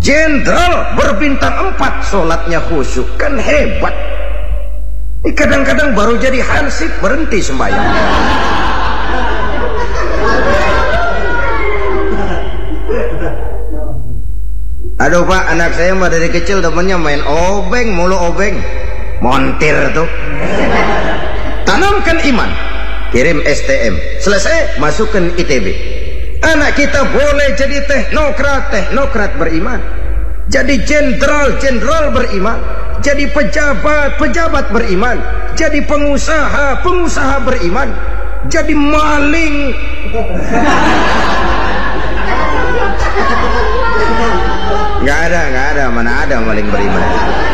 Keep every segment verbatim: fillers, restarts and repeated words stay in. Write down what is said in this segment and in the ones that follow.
jenderal berbintang empat, sholatnya khusyuk, kan hebat. Kadang-kadang baru jadi hansip berhenti sembahyang. Aduh Pak, anak saya mah dari kecil temennya main obeng mulu, obeng montir tuh. Tanamkan iman, kirim S T M, selesai masukkan I T B. Anak kita boleh jadi teknokrat, teknokrat beriman, jadi jenderal, jenderal beriman, jadi pejabat, pejabat beriman, jadi pengusaha, pengusaha beriman, jadi maling. Nggak ada, nggak ada, mana ada maling beriman.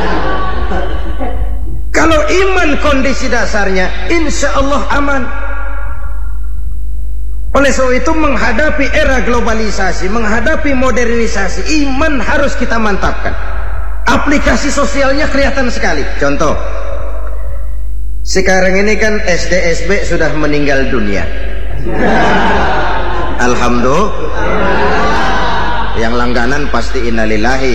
Kalau iman kondisi dasarnya, insya Allah aman. Oleh sebab itu menghadapi era globalisasi, menghadapi modernisasi, iman harus kita mantapkan. Aplikasi sosialnya kelihatan sekali. Contoh, sekarang ini kan S D S B sudah meninggal dunia. Alhamdulillah. Yang langganan pasti innalillahi.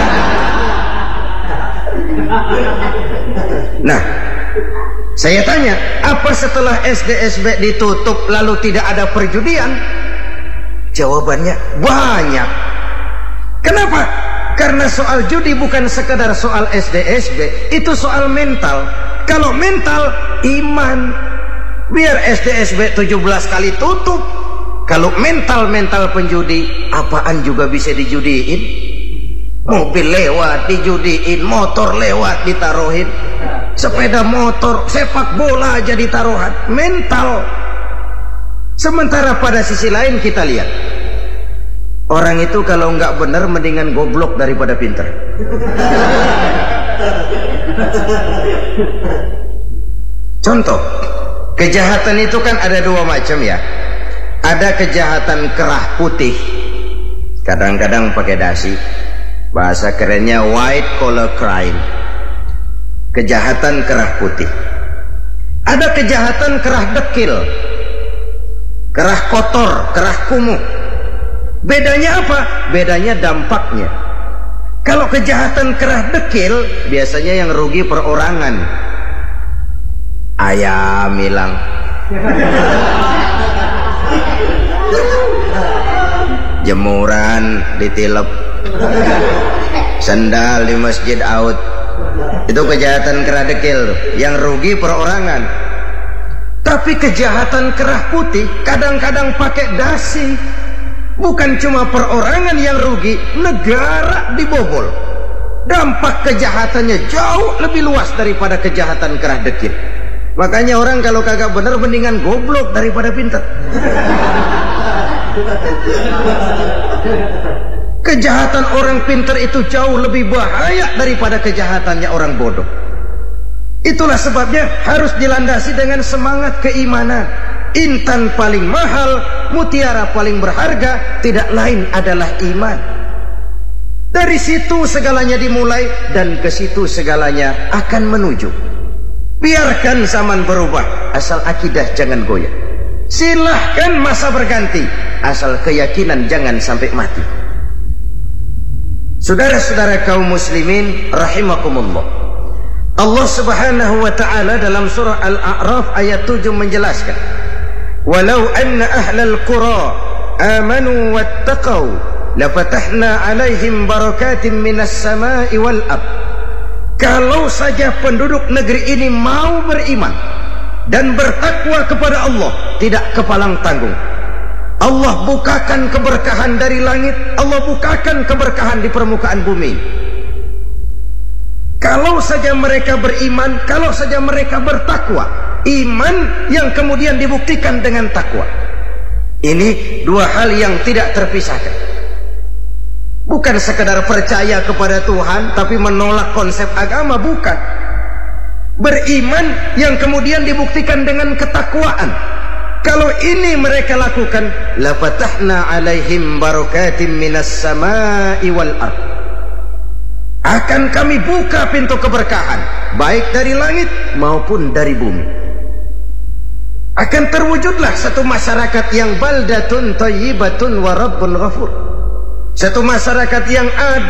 Nah, saya tanya, apa setelah S D S B ditutup lalu tidak ada perjudian? Jawabannya banyak. Kenapa? Karena soal judi bukan sekadar soal S D S B, itu soal mental. Kalau mental, iman. Biar S D S B tujuh belas kali tutup, kalau mental-mental penjudi, apaan juga bisa dijudiin. Mobil lewat dijudiin, motor lewat ditaruhin, sepeda motor, sepak bola jadi taruhan. Mental. Sementara pada sisi lain kita lihat, orang itu kalau nggak benar mendingan goblok daripada pintar. Contoh, kejahatan itu kan ada dua macam ya. Ada kejahatan kerah putih, kadang-kadang pakai dasi, bahasa kerennya white collar crime. Kejahatan kerah putih. Ada kejahatan kerah dekil, kerah kotor, kerah kumuh. Bedanya apa? Bedanya dampaknya. Kalau kejahatan kerah dekil, biasanya yang rugi perorangan. Ayam hilang, jemuran ditilep, sendal di masjid out. Itu kejahatan kerah dekil, yang rugi perorangan. Tapi kejahatan kerah putih kadang-kadang pakai dasi. Bukan cuma perorangan yang rugi, negara dibobol. Dampak kejahatannya jauh lebih luas daripada kejahatan kerah dekil. Makanya orang kalau kagak bener mendingan goblok daripada pintar. Kejahatan orang pintar itu jauh lebih bahaya daripada kejahatannya orang bodoh. Itulah sebabnya harus dilandasi dengan semangat keimanan. Intan paling mahal, mutiara paling berharga, tidak lain adalah iman. Dari situ segalanya dimulai dan ke situ segalanya akan menuju. Biarkan zaman berubah, asal akidah jangan goyah. Silahkan masa berganti, asal keyakinan jangan sampai mati. Saudara-saudara kaum muslimin rahimakumullah, Allah subhanahu wa ta'ala dalam surah Al-A'raf ayat tujuh menjelaskan, walau anna ahlal qura amanu wattaqau lafatahna alaihim barakatim minas sama'i wal ard. Kalau saja penduduk negeri ini mau beriman dan bertakwa kepada Allah, tidak kepalang tanggung, Allah bukakan keberkahan dari langit, Allah bukakan keberkahan di permukaan bumi. Kalau saja mereka beriman, kalau saja mereka bertakwa, iman yang kemudian dibuktikan dengan takwa. Ini dua hal yang tidak terpisahkan. Bukan sekedar percaya kepada Tuhan tapi menolak konsep agama, bukan. Beriman yang kemudian dibuktikan dengan ketakwaan. Kalau ini mereka lakukan, la fatahna alaihim barakatim minas sama'i wal ard. Akan kami buka pintu keberkahan, baik dari langit maupun dari bumi. Akan terwujudlah satu masyarakat yang baldatun thayyibatun wa rabbun ghafur. Satu masyarakat yang adil,